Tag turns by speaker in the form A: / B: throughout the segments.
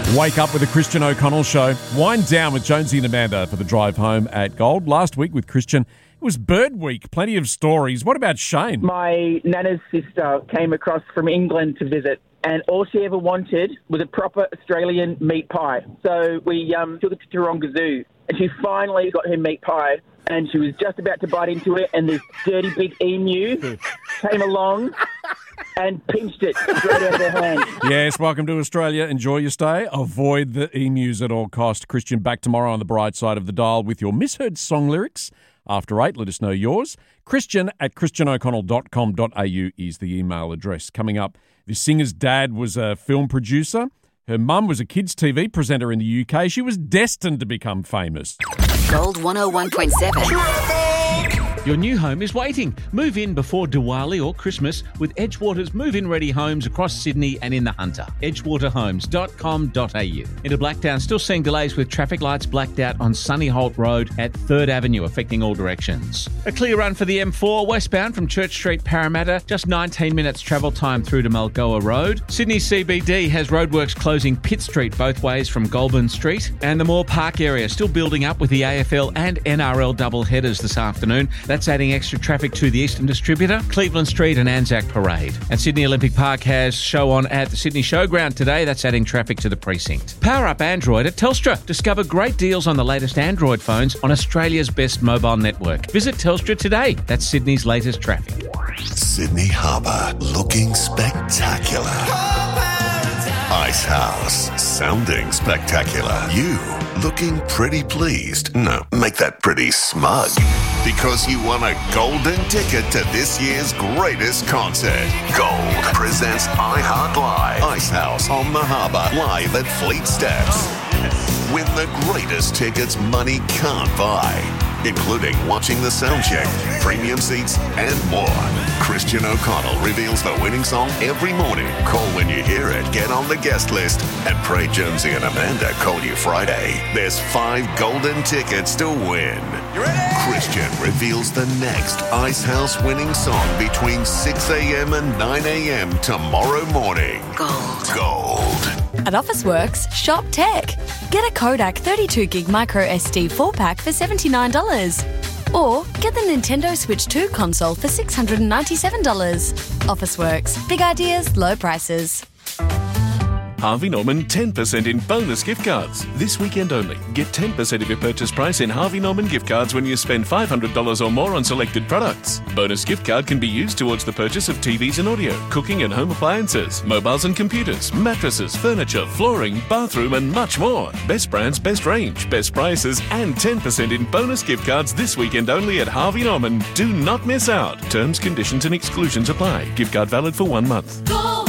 A: Wake up with the Christian O'Connell Show. Wind down with Jonesy and Amanda for the drive home at Gold. Last week with Christian, it was Bird Week. Plenty of stories. What about Shane?
B: My nana's sister came across from England to visit, and all she ever wanted was a proper Australian meat pie. So we took it to Taronga Zoo, and she finally got her meat pie, and she was just about to bite into it, and this dirty big emu came along and pinched it straight out of her hand.
A: Yes, welcome to Australia. Enjoy your stay. Avoid the emus at all cost. Christian, back tomorrow on the bright side of the dial with your misheard song lyrics. After 8, let us know yours. Christian@christianoconnell.com.au is the email address. Coming up, the singer's dad was a film producer. Her mum was a kids' TV presenter in the UK. She was destined to become famous.
C: Gold 101.7.
D: Your new home is waiting. Move in before Diwali or Christmas with Edgewater's move-in ready homes across Sydney and in the Hunter. Edgewaterhomes.com.au. Into Blacktown, still seeing delays with traffic lights blacked out on Sunny Holt Road at 3rd Avenue, affecting all directions. A clear run for the M4 westbound from Church Street, Parramatta. Just 19 minutes travel time through to Mulgoa Road. Sydney CBD has roadworks closing Pitt Street both ways from Goulburn Street. And the Moore Park area still building up with the AFL and NRL double headers this afternoon. That's adding extra traffic to the Eastern Distributor, Cleveland Street and Anzac Parade. And Sydney Olympic Park has show on at the Sydney Showground today. That's adding traffic to the precinct. Power up Android at Telstra. Discover great deals on the latest Android phones on Australia's best mobile network. Visit Telstra today. That's Sydney's latest traffic.
E: Sydney Harbour, looking spectacular. Ice House, sounding spectacular. You, looking pretty pleased. No, make that pretty smug. Because you won a golden ticket to this year's greatest concert. Gold presents iHeart Live. Ice House on the Harbour, live at Fleet Steps. Win the greatest tickets money can't buy, including watching the soundcheck, premium seats, and more. Christian O'Connell reveals the winning song every morning. Call when you hear it, get on the guest list, and pray Jonesy and Amanda call you Friday. There's 5 golden tickets to win. You ready? Christian reveals the next Ice House winning song between 6 a.m. and 9 a.m. tomorrow morning. Gold.
F: At Officeworks, shop tech. Get a Kodak 32GB micro SD 4-pack for $79. Or get the Nintendo Switch 2 console for $697. Officeworks. Big ideas, low prices.
G: Harvey Norman 10% in bonus gift cards. This weekend only. Get 10% of your purchase price in Harvey Norman gift cards when you spend $500 or more on selected products. Bonus gift card can be used towards the purchase of TVs and audio, cooking and home appliances, mobiles and computers, mattresses, furniture, flooring, bathroom and much more. Best brands, best range, best prices and 10% in bonus gift cards this weekend only at Harvey Norman. Do not miss out. Terms, conditions and exclusions apply. Gift card valid for 1 month.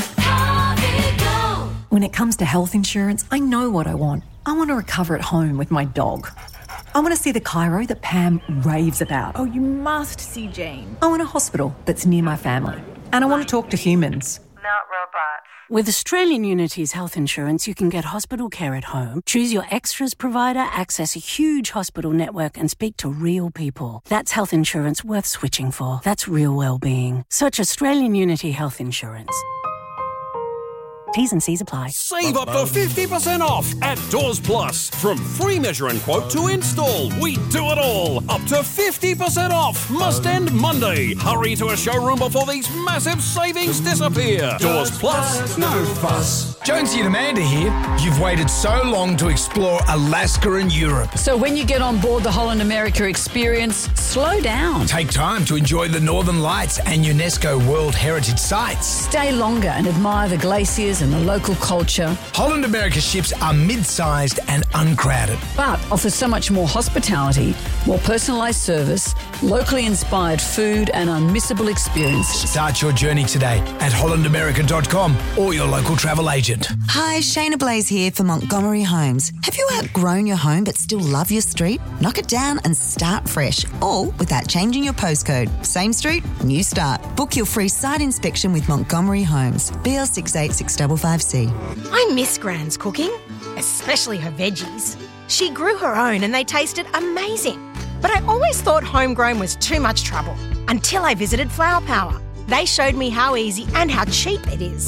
H: When it comes to health insurance, I know what I want. I want to recover at home with my dog. I want to see the chiro that Pam raves about.
I: Oh, you must see Jane.
H: I want a hospital that's near my family. And I want to talk to humans.
I: Not robots.
J: With Australian Unity's health insurance, you can get hospital care at home, choose your extras provider, access a huge hospital network and speak to real people. That's health insurance worth switching for. That's real well-being. Search Australian Unity Health Insurance. T's and C's apply.
K: Save up to 50% off at Doors Plus. From free measure and quote to install, we do it all. Up to 50% off. Must end Monday. Hurry to a showroom before these massive savings disappear. Doors Plus.
L: No fuss. Jonesy and Amanda here. You've waited so long to explore Alaska and Europe.
M: So when you get on board the Holland America experience, slow down.
L: Take time to enjoy the Northern Lights and UNESCO World Heritage Sites.
M: Stay longer and admire the glaciers and the local culture.
L: Holland America ships are mid-sized and uncrowded,
M: but offers so much more hospitality, more personalised service, locally inspired food and unmissable experiences.
L: Start your journey today at hollandamerica.com or your local travel agent.
N: Hi, Shayna Blaze here for Montgomery Homes. Have you outgrown your home but still love your street? Knock it down and start fresh, all without changing your postcode. Same street, new start. Book your free site inspection with Montgomery Homes. BL68655C.
O: I miss Gran's cooking, especially her veggies. She grew her own and they tasted amazing. But I always thought homegrown was too much trouble until I visited Flower Power. They showed me how easy and how cheap it is.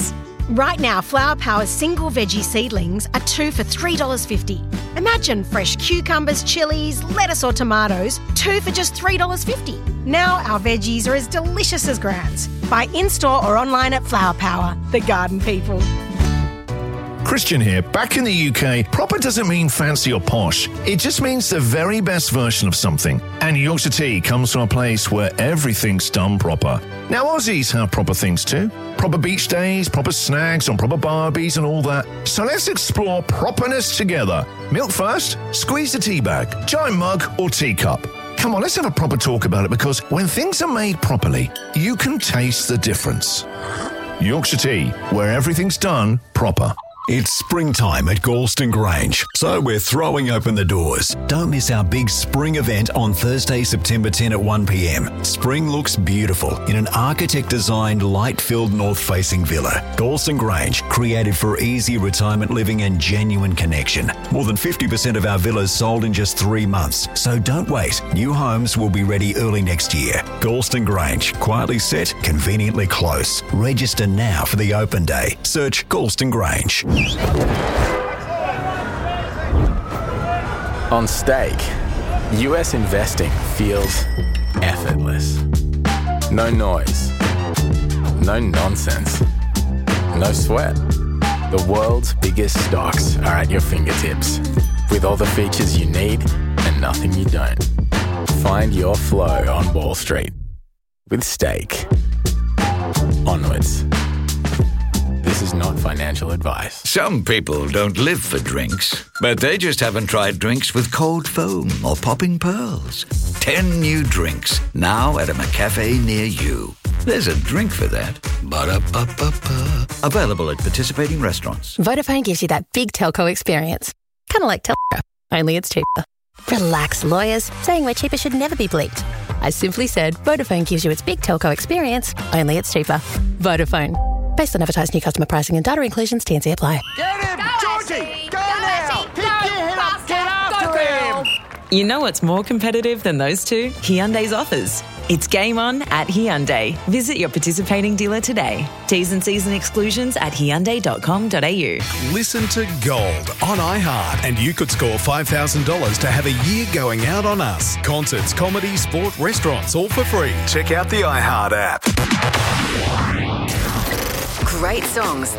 O: Right now, Flower Power's single veggie seedlings are 2 for $3.50. Imagine fresh cucumbers, chilies, lettuce or tomatoes, 2 for just $3.50. Now our veggies are as delicious as Grants. Buy in-store or online at Flower Power, the garden people.
L: Christian here. Back in the UK, proper doesn't mean fancy or posh. It just means the very best version of something. And Yorkshire Tea comes from a place where everything's done proper. Now, Aussies have proper things too. Proper beach days, proper snags on proper barbies and all that. So let's explore properness together. Milk first, squeeze the tea bag, giant mug or teacup. Come on, let's have a proper talk about it, because when things are made properly, you can taste the difference. Yorkshire Tea, where everything's done proper.
P: It's springtime at Galston Grange, so we're throwing open the doors. Don't miss our big spring event on Thursday, September 10 at 1 p.m. Spring looks beautiful in an architect-designed, light-filled north-facing villa. Galston Grange, created for easy retirement living and genuine connection. More than 50% of our villas sold in just 3 months, so don't wait. New homes will be ready early next year. Galston Grange, quietly set, conveniently close. Register now for the open day. Search Galston Grange.
Q: On Stake, US investing feels effortless. No noise, no nonsense, no sweat. The world's biggest stocks are at your fingertips, with all the features you need and nothing you don't. Find your flow on Wall Street with Stake. Onwards. This is not financial advice.
R: Some people don't live for drinks, but they just haven't tried drinks with cold foam or popping pearls. 10 new drinks, now at a McCafe near you. There's a drink for that. Ba-da-ba-ba-ba. Available at participating restaurants.
S: Vodafone gives you that big telco experience. Kind of like Telco, only it's cheaper. Relax, lawyers. Saying we're cheaper should never be bleeped. I simply said Vodafone gives you its big telco experience, only it's cheaper. Vodafone. Based on advertised new customer pricing and data inclusions, TNC apply.
T: Get him! Georgie! Go now! Pick your head up! Get after him!
U: You know what's more competitive than those two? Hyundai's offers. It's game on at Hyundai. Visit your participating dealer today. T's and C's and exclusions at Hyundai.com.au.
V: Listen to Gold on iHeart and you could score $5,000 to have a year going out on us. Concerts, comedy, sport, restaurants, all for free. Check out the iHeart app.
C: Great songs